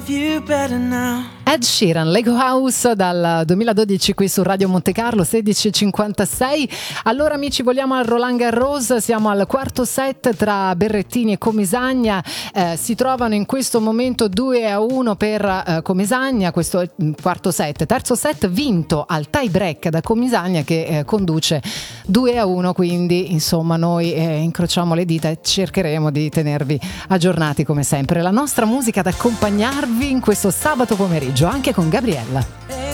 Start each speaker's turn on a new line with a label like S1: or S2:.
S1: you better now.
S2: Ed Sheeran, Lego House dal 2012 qui su Radio Monte Carlo, 16:56. Allora amici, vogliamo al Roland Garros, siamo al quarto set tra Berrettini e Comisagna. Si trovano in questo momento 2-1 per Comisagna, questo è il quarto set. Terzo set vinto al tie break da Comisagna che conduce 2-1, quindi insomma noi incrociamo le dita e cercheremo di tenervi aggiornati come sempre. La nostra musica ad accompagnarvi in questo sabato pomeriggio, anche con Gabriella.